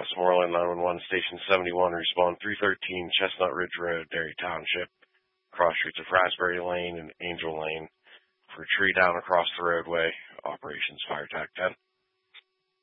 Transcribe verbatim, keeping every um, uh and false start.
Westmoreland nine one one, Station seventy-one, respond three thirteen Chestnut Ridge Road, Derry Township, cross streets of Raspberry Lane and Angel Lane for a tree down across the roadway. Operations Fire Tac ten.